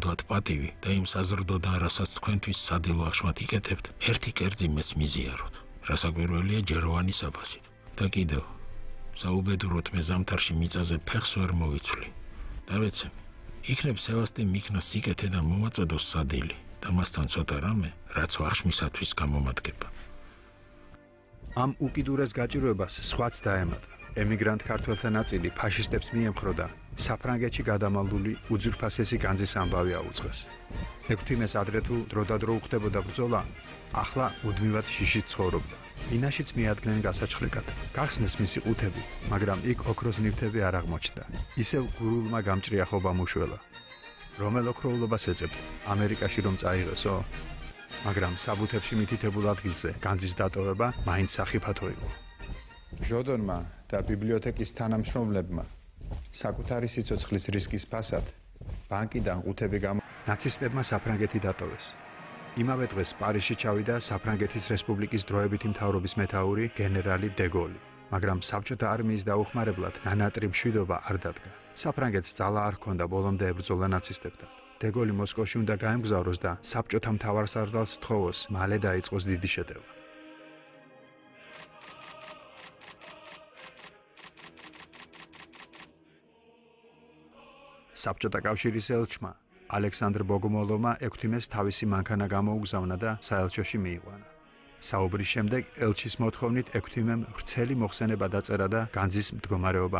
ნამდვილად პატივი და იმ საზრდოდან, რასაც თქვენთვის სადილო აღშმათ იკეთებთ, ერთი კერძი მეც მიზიაროთ. რასაკვირველია ჯეროვანი საფასით. და კიდევ, საუბედუროთ მე ზამთარში მიწაზე ფეხს ვერ მოვიცვლი. დავეცემი. იქნებ სევასტიმ იქნა სიკეთე და მომაწოდოს სადილი და მასთან ცოტა რამე, რაც ვახშმისათვის გამომადგება. ამ უკიდურეს გაჭირვებას სხვაც დაემატა. ემიგრანტ ქართველთა ნაწილი ფაშისტებს მიემხროდა, საფრანგეთში გადამალული უძვირფასესი განძის ამბავი აუწყეს. ექვთიმეს ადრე თუ დროდადრო უხდებოდა ბრძოლა, ახლა მუდმივად შიშით ცხოვრობდა. ინაშიც მიადგნენ გასაჩხრიკად. გახსნეს მისი ყუთები, მაგრამ იქ ოქროს ნივთები არ აღმოჩნდა. ისევ გურულმა გამჭრიახობამ უშველა. რომელ ოქროულობას ეძებთ? ამერიკაში რომ წაიღესო? მაგრამ საბუთებში მითითებულ ადგილზე განძის დატოვება მაინც სახიფათო იყო. ჟოდონმა და ბიბლიოთეკის თანამშრომლებმა საკუთარი სიცოცხლის რისკის ფასად ბანკიდან ყუთები ნაცისტებმა საფრანგეთი დატოვეს. იმავე დღეს პარიზში ჩავიდა საფრანგეთის რესპუბლიკის დროებითი მთავრობის მეთაური გენერალი დეგოლი, მაგრამ საბჭოთა არმიის დაუხმარებლად ნანატრი მშვიდობა არ დადგა. საფრანგეთს ძალა არ ჰქონდა ბოლომდე ებრძოლა ნაცისტებთან. დეგოლი მოსკოვში უნდა გაემგზავროს და საბჭოთა მთავარსარდალს სთხოვოს მალე დაიწყოს დიდი შეტევა. საბჭოთა კავშირის ელჩმა ალექსანდრ ბოგომოლოვმა ექვთიმეს თავისი მანქანა გამოუგზავნა და საელჩოში მიიყვანა. საუბრის შემდეგ ელჩის მოთხოვნით ექვთიმემ ვრცელი მოხსენება დაწერა და განძის მდგომარეობა